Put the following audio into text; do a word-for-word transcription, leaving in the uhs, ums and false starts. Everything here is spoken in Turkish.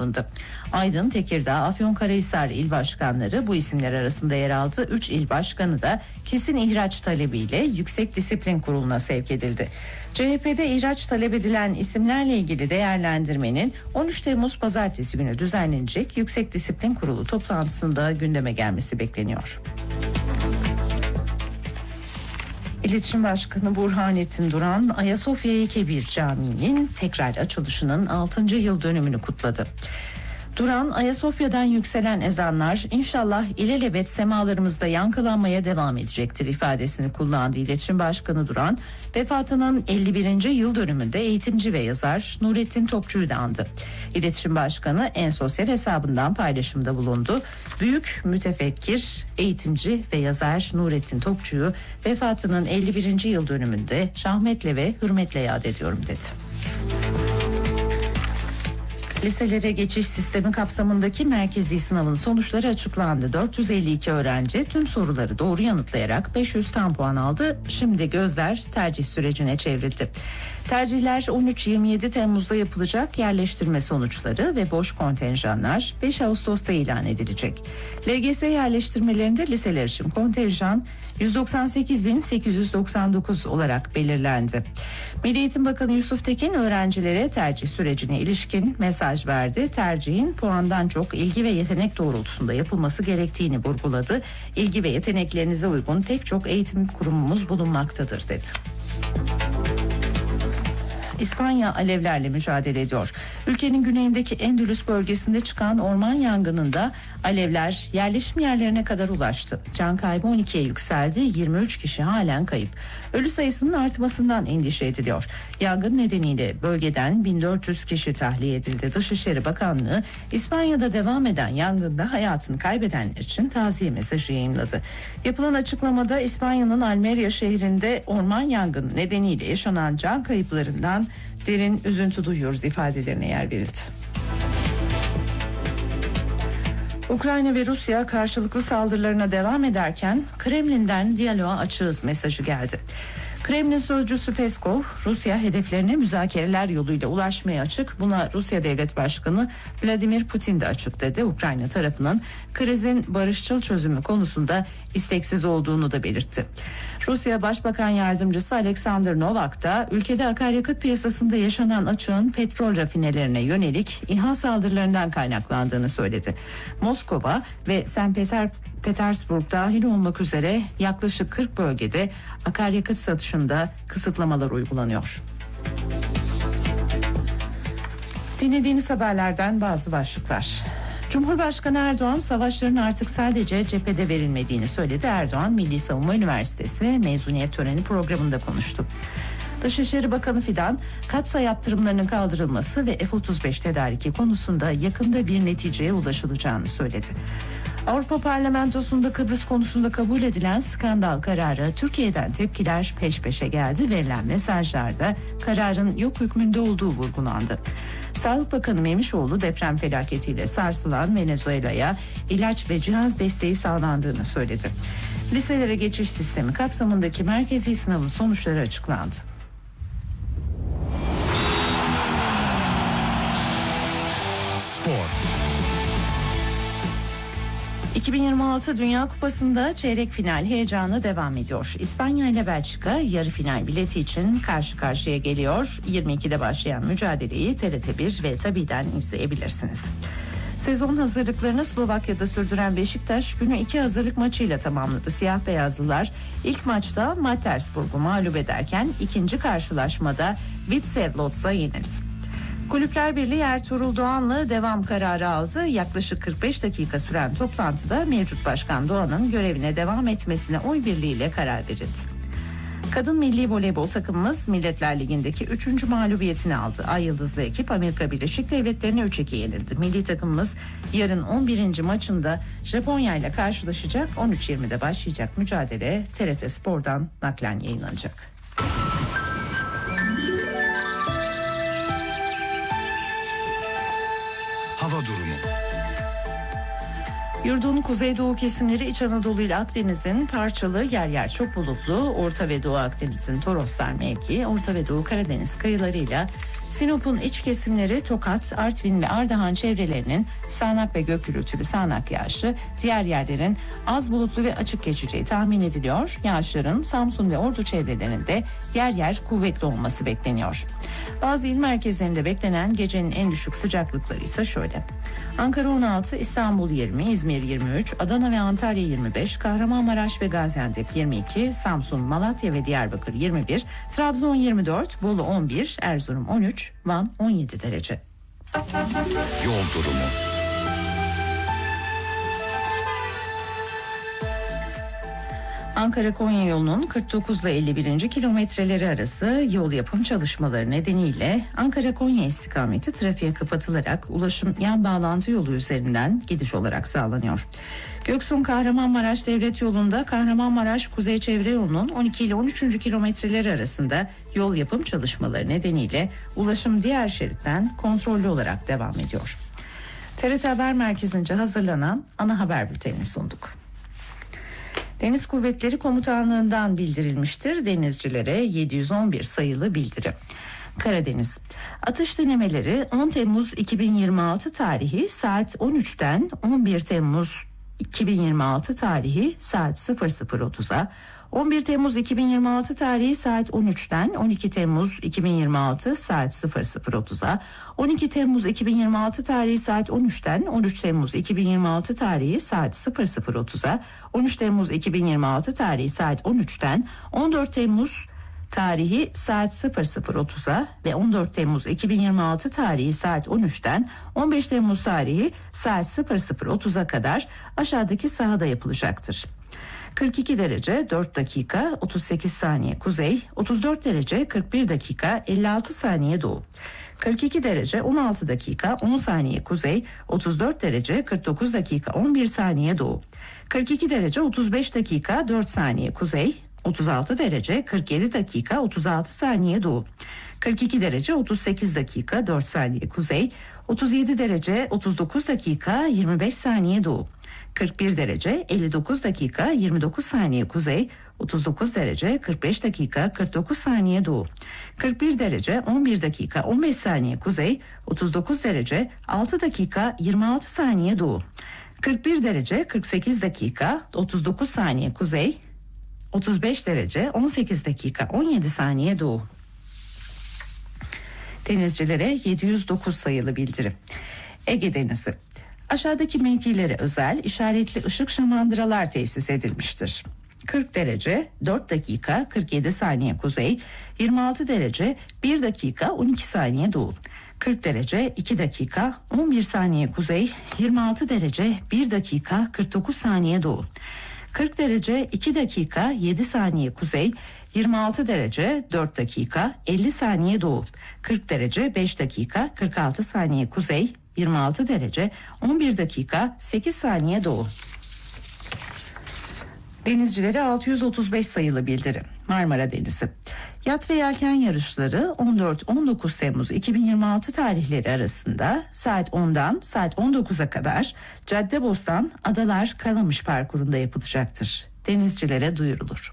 alındı. Aydın, Tekirdağ, Afyonkarahisar il başkanları bu isimler arasında yer aldı. üç il başkanı da kesin ihraç talebiyle Yüksek Disiplin Kurulu'na sevk edildi. C H P'de ihraç talep edilen isimlerle ilgili değerlendirmenin on üç Temmuz Pazartesi günü düzenlenecek Yüksek Disiplin Kurulu toplantısında gündeme gelmesi bekleniyor. İletişim Başkanı Burhanettin Duran, Ayasofya Kebir Camii'nin tekrar açılışının altıncı yıl dönümünü kutladı. Duran, Ayasofya'dan yükselen ezanlar inşallah ilelebet semalarımızda yankılanmaya devam edecektir ifadesini kullandı. İletişim Başkanı Duran, vefatının elli birinci yıl dönümünde eğitimci ve yazar Nurettin Topçu'yu da andı. İletişim Başkanı en sosyal hesabından paylaşımda bulundu. Büyük mütefekkir, eğitimci ve yazar Nurettin Topçu'yu vefatının elli birinci yıl dönümünde rahmetle ve hürmetle yad ediyorum dedi. Liselere geçiş sistemi kapsamındaki merkezi sınavın sonuçları açıklandı. dört yüz elli iki öğrenci tüm soruları doğru yanıtlayarak beş yüz tam puan aldı. Şimdi gözler tercih sürecine çevrildi. Tercihler on üç yirmi yedi Temmuz'da yapılacak, yerleştirme sonuçları ve boş kontenjanlar beş Ağustos'ta ilan edilecek. L G S yerleştirmelerinde liseler için kontenjan yüz doksan sekiz bin sekiz yüz doksan dokuz olarak belirlendi. Milli Eğitim Bakanı Yusuf Tekin öğrencilere tercih sürecine ilişkin mesaj verdi. Tercihin puandan çok ilgi ve yetenek doğrultusunda yapılması gerektiğini vurguladı. İlgi ve yeteneklerinize uygun pek çok eğitim kurumumuz bulunmaktadır dedi. İspanya alevlerle mücadele ediyor. Ülkenin güneyindeki Endülüs bölgesinde çıkan orman yangınında alevler yerleşim yerlerine kadar ulaştı. Can kaybı on ikiye yükseldi. yirmi üç kişi halen kayıp. Ölü sayısının artmasından endişe ediliyor. Yangın nedeniyle bölgeden bin dört yüz kişi tahliye edildi. Dışişleri Bakanlığı İspanya'da devam eden yangında hayatını kaybedenler için taziye mesajı yayımladı. Yapılan açıklamada İspanya'nın Almeria şehrinde orman yangını nedeniyle yaşanan can kayıplarından derin üzüntü duyuyoruz ifadelerine yer verildi. Ukrayna ve Rusya karşılıklı saldırılarına devam ederken Kremlin'den diyaloğa açığız mesajı geldi. Kremlin sözcüsü Peskov, Rusya hedeflerine müzakereler yoluyla ulaşmaya açık. Buna Rusya Devlet Başkanı Vladimir Putin de açık dedi. Ukrayna tarafının krizin barışçıl çözümü konusunda isteksiz olduğunu da belirtti. Rusya Başbakan Yardımcısı Alexander Novak da ülkede akaryakıt piyasasında yaşanan açığın petrol rafinelerine yönelik İHA saldırılarından kaynaklandığını söyledi. Moskova ve Sankt Petersburg Petersburg dahil olmak üzere yaklaşık kırk bölgede akaryakıt satışında kısıtlamalar uygulanıyor. Dinlediğiniz haberlerden bazı başlıklar. Cumhurbaşkanı Erdoğan savaşların artık sadece cephede verilmediğini söyledi. Erdoğan Milli Savunma Üniversitesi mezuniyet töreni programında konuştu. Dışişleri Bakanı Fidan, Katsa yaptırımlarının kaldırılması ve F otuz beş tedariki konusunda yakında bir neticeye ulaşılacağını söyledi. Avrupa Parlamentosu'nda Kıbrıs konusunda kabul edilen skandal kararı Türkiye'den tepkiler peş peşe geldi. Verilen mesajlarda kararın yok hükmünde olduğu vurgulandı. Sağlık Bakanı Memişoğlu deprem felaketiyle sarsılan Venezuela'ya ilaç ve cihaz desteği sağlandığını söyledi. Liselere geçiş sistemi kapsamındaki merkezi sınavın sonuçları açıklandı. Spor. iki bin yirmi altı Dünya Kupası'nda çeyrek final heyecanı devam ediyor. İspanya ile Belçika yarı final bileti için karşı karşıya geliyor. yirmi ikide başlayan mücadeleyi T R T bir ve Tabi'den izleyebilirsiniz. Sezon hazırlıklarını Slovakya'da sürdüren Beşiktaş günü iki hazırlık maçıyla tamamladı. Siyah beyazlılar ilk maçta Mattersburg'u mağlup ederken ikinci karşılaşmada Vitesse Lodz'a yenildi. Kulüpler Birliği Ertuğrul Doğan'la devam kararı aldı. Yaklaşık kırk beş dakika süren toplantıda mevcut başkan Doğan'ın görevine devam etmesine oy birliğiyle karar verildi. Kadın milli voleybol takımımız Milletler Ligi'ndeki üçüncü mağlubiyetini aldı. Ay Yıldızlı ekip Amerika Birleşik Devletleri'ne üç iki yenildi. Milli takımımız yarın on birinci maçında Japonya ile karşılaşacak. on üç yirmide başlayacak mücadele T R T Spor'dan naklen yayınlanacak. Hava durumu. Yurdun kuzeydoğu kesimleri İç Anadolu ile Akdeniz'in parçalı yer yer çok bulutlu, Orta ve Doğu Akdeniz'in Toroslar mevkii, Orta ve Doğu Karadeniz kıyılarıyla Sinop'un iç kesimleri, Tokat, Artvin ve Ardahan çevrelerinin sağanak ve gök gürültülü sağanak yağışı, diğer yerlerin az bulutlu ve açık geçeceği tahmin ediliyor. Yağışların Samsun ve Ordu çevrelerinde yer yer kuvvetli olması bekleniyor. Bazı il merkezlerinde beklenen gecenin en düşük sıcaklıkları ise şöyle: Ankara on altı, İstanbul yirmi, İzmir yirmi üç, Adana ve Antalya yirmi beş, Kahramanmaraş ve Gaziantep yirmi iki, Samsun, Malatya ve Diyarbakır yirmi bir, Trabzon yirmi dört, Bolu on bir, Erzurum on üç, Van on yedi derece. Yol durumu. Ankara-Konya yolunun kırk dokuz ile elli birinci kilometreleri arası yol yapım çalışmaları nedeniyle Ankara-Konya istikameti trafiğe kapatılarak ulaşım yan bağlantı yolu üzerinden gidiş olarak sağlanıyor. Göksun-Kahramanmaraş devlet yolunda Kahramanmaraş Kuzey Çevre yolunun on iki ile on üçüncü kilometreleri arasında yol yapım çalışmaları nedeniyle ulaşım diğer şeritten kontrollü olarak devam ediyor. T R T Haber Merkezi'nce hazırlanan ana haber bültenini sunduk. Deniz Kuvvetleri Komutanlığı'ndan bildirilmiştir denizcilere yedi yüz on bir sayılı bildiri. Karadeniz. Atış denemeleri on Temmuz iki bin yirmi altı tarihi saat on üçten on bir Temmuz iki bin yirmi altı tarihi saat sıfır sıfır otuza, on bir Temmuz iki bin yirmi altı tarihi saat on üçten on iki Temmuz iki bin yirmi altı saat sıfır sıfır otuza, on iki Temmuz iki bin yirmi altı tarihi saat on üçten on üç Temmuz iki bin yirmi altı tarihi saat sıfır sıfır otuza, on üç Temmuz iki bin yirmi altı tarihi saat on üçten on dört Temmuz tarihi saat sıfır sıfır otuza ve on dört Temmuz iki bin yirmi altı tarihi saat on üçten on beş Temmuz tarihi saat sıfır sıfır otuza kadar aşağıdaki sahada yapılacaktır. kırk iki derece dört dakika otuz sekiz saniye kuzey, otuz dört derece kırk bir dakika elli altı saniye doğu. kırk iki derece on altı dakika on saniye kuzey, otuz dört derece kırk dokuz dakika on bir saniye doğu. kırk iki derece otuz beş dakika dört saniye kuzey, otuz altı derece kırk yedi dakika otuz altı saniye doğu. kırk iki derece otuz sekiz dakika dört saniye kuzey, otuz yedi derece otuz dokuz dakika yirmi beş saniye doğu. kırk bir derece elli dokuz dakika yirmi dokuz saniye kuzey, otuz dokuz derece kırk beş dakika kırk dokuz saniye doğu. kırk bir derece on bir dakika on beş saniye kuzey, otuz dokuz derece altı dakika yirmi altı saniye doğu. kırk bir derece kırk sekiz dakika otuz dokuz saniye kuzey, otuz beş derece on sekiz dakika on yedi saniye doğu. Denizcilere yedi yüz dokuz sayılı bildiri. Ege Denizi. Aşağıdaki mevkilere özel işaretli ışık şamandıralar tesis edilmiştir. kırk derece dört dakika kırk yedi saniye kuzey, yirmi altı derece bir dakika on iki saniye doğu. kırk derece iki dakika on bir saniye kuzey, yirmi altı derece bir dakika kırk dokuz saniye doğu. kırk derece iki dakika yedi saniye kuzey, yirmi altı derece dört dakika elli saniye doğu. kırk derece beş dakika kırk altı saniye kuzey, yirmi altı derece on bir dakika sekiz saniye doğu. Denizcilere altı yüz otuz beş sayılı bildiri. Marmara Denizi. Yat ve yelken yarışları on dört on dokuz Temmuz iki bin yirmi altı tarihleri arasında saat ondan saat on dokuza kadar Caddebostan Adalar Kalamış parkurunda yapılacaktır. Denizcilere duyurulur.